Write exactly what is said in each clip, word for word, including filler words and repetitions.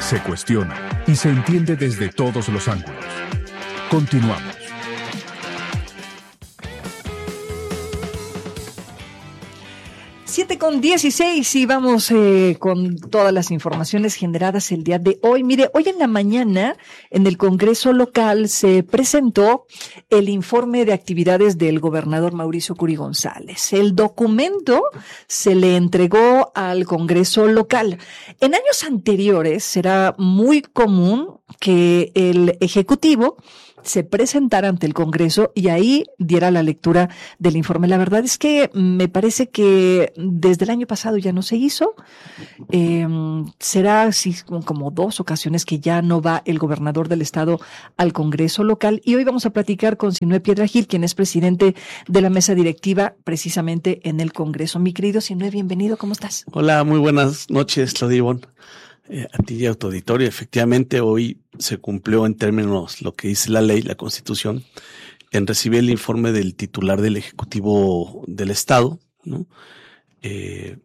se cuestiona y se entiende desde todos los ángulos. Continuamos. siete con dieciséis y vamos eh, con todas las informaciones generadas el día de hoy. Mire, hoy en la mañana en el Congreso local se presentó el informe de actividades del gobernador Mauricio Curi González. El documento se le entregó al Congreso local. En años anteriores era muy común que el Ejecutivo se presentara ante el Congreso y ahí diera la lectura del informe. La verdad es que me parece que desde el año pasado ya no se hizo. Eh, será así como dos ocasiones que ya no va el gobernador del estado al Congreso local. Y hoy vamos a platicar con Sinué Piedra Gil, quien es presidente de la mesa directiva precisamente en el Congreso. Mi querido Sinué, bienvenido. ¿Cómo estás? Hola, muy buenas noches, Claudia Ivonne. Eh, a ti y a tu auditorio. Efectivamente, hoy se cumplió en términos lo que dice la ley, la Constitución, en recibir el informe del titular del Ejecutivo del Estado, ¿no? Eh,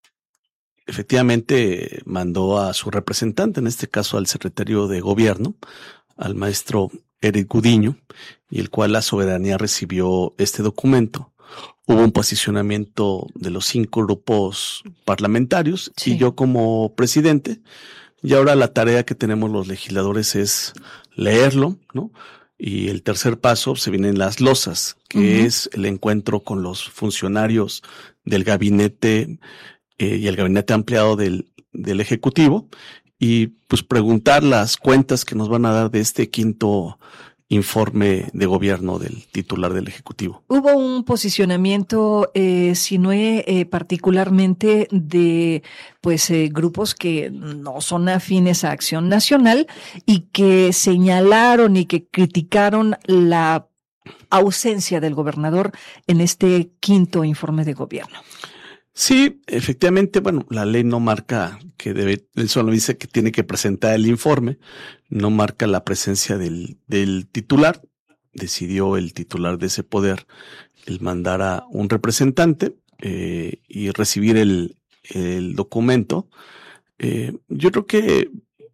efectivamente, mandó a su representante, en este caso al secretario de Gobierno, al maestro Eric Gudiño, y el cual la soberanía recibió este documento. Hubo un posicionamiento de los cinco grupos parlamentarios, sí, y yo como presidente, y ahora la tarea que tenemos los legisladores es leerlo, ¿no? Y el tercer paso se vienen las losas, que uh-huh. es el encuentro con los funcionarios del gabinete eh, y el gabinete ampliado del, del Ejecutivo, y pues preguntar las cuentas que nos van a dar de este quinto informe de gobierno del titular del Ejecutivo. Hubo un posicionamiento, eh, si no es eh, particularmente de pues eh, grupos que no son afines a Acción Nacional y que señalaron y que criticaron la ausencia del gobernador en este quinto informe de gobierno. Sí, efectivamente, bueno, la ley no marca que debe, él solo dice que tiene que presentar el informe, no marca la presencia del, del titular. Decidió el titular de ese poder el mandar a un representante eh, y recibir el, el documento. Eh, yo creo que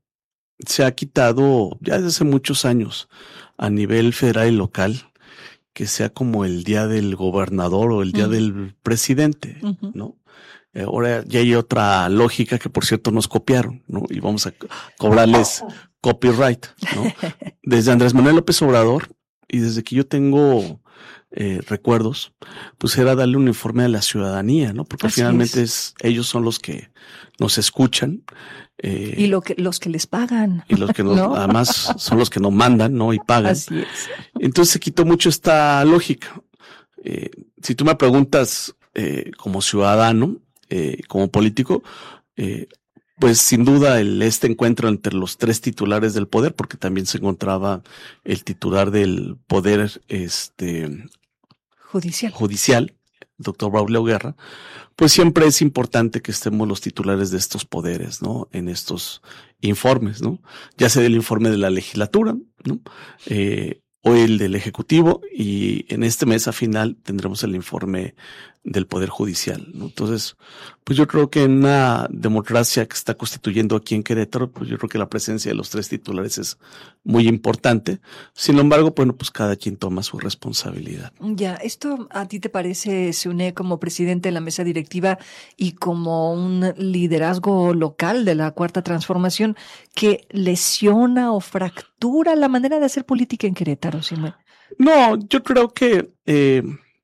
se ha quitado ya desde hace muchos años a nivel federal y local que sea como el día del gobernador o el día uh-huh. del presidente, uh-huh. ¿no? Ahora ya hay otra lógica que, por cierto, nos copiaron, ¿no? Y vamos a cobrarles copyright, ¿no? Desde Andrés Manuel López Obrador y desde que yo tengo eh, recuerdos, pues era darle un informe a la ciudadanía, ¿no? Porque Así finalmente es. es ellos son los que nos escuchan. Eh, y lo que, los que les pagan. Y los que nos, ¿no? además son los que nos mandan, ¿no? Y pagan. Así es. Entonces se quitó mucho esta lógica. Eh, si tú me preguntas eh, como ciudadano, eh, como político, eh, pues sin duda el este encuentro entre los tres titulares del poder, porque también se encontraba el titular del poder este judicial. judicial, doctor Braulio Guerra, pues siempre es importante que estemos los titulares de estos poderes, ¿no? En estos informes, ¿no? Ya sea el informe de la legislatura, ¿no? Eh, o el del Ejecutivo, y en este mes a final tendremos el informe del Poder Judicial, ¿no? Entonces, pues yo creo que en una democracia que está constituyendo aquí en Querétaro, pues yo creo que la presencia de los tres titulares es muy importante. Sin embargo, bueno, pues cada quien toma su responsabilidad. Ya, ¿esto a ti te parece, se une como presidente de la mesa directiva y como un liderazgo local de la Cuarta Transformación que lesiona o fractura la manera de hacer política en Querétaro, Sinué? No, yo creo que eh,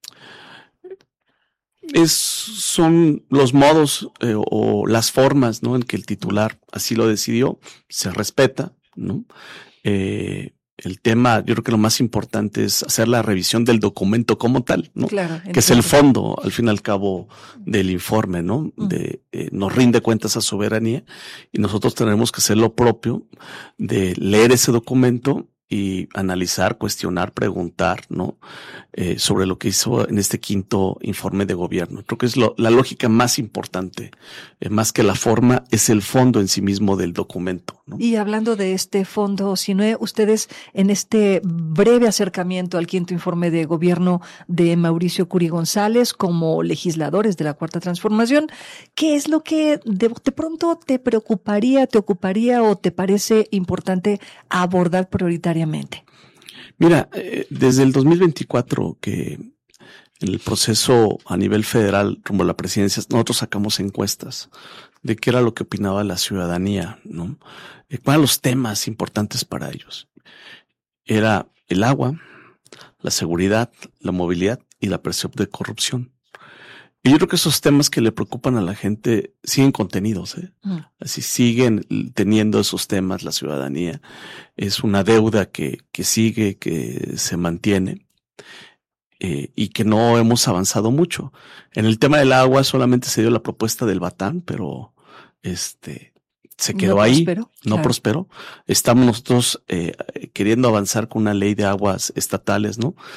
es, son los modos eh, o las formas, ¿no? En que el titular así lo decidió, se respeta, ¿no? Eh, el tema, yo creo que lo más importante es hacer la revisión del documento como tal, ¿no? Claro, que es el fondo, al fin y al cabo, del informe, ¿no? Uh-huh. De, eh, nos rinde cuentas a soberanía y nosotros tenemos que hacer lo propio de leer ese documento y analizar, cuestionar, preguntar, ¿no? Eh, sobre lo que hizo en este quinto informe de gobierno. Creo que es lo, la lógica más importante, eh, más que la forma, es el fondo en sí mismo del documento, ¿no? Y hablando de este fondo, Sinué, ustedes en este breve acercamiento al quinto informe de gobierno de Mauricio Curi González como legisladores de la Cuarta Transformación, ¿qué es lo que de, de pronto te preocuparía, te ocuparía o te parece importante abordar prioritariamente? Mira, eh, desde el dos mil veinticuatro que en el proceso a nivel federal rumbo a la presidencia, nosotros sacamos encuestas de qué era lo que opinaba la ciudadanía, ¿no? Eh, ¿Cuáles eran los temas importantes para ellos? Era el agua, la seguridad, la movilidad y la percepción de corrupción. Y yo creo que esos temas que le preocupan a la gente siguen contenidos, ¿eh? Mm. Así siguen teniendo esos temas la ciudadanía. Es una deuda que, que sigue, que se mantiene, eh, y que no hemos avanzado mucho. En el tema del agua solamente se dio la propuesta del Batán, pero este se quedó no ahí, prosperó, no claro. prosperó. Estamos nosotros eh, queriendo avanzar con una ley de aguas estatales, ¿no?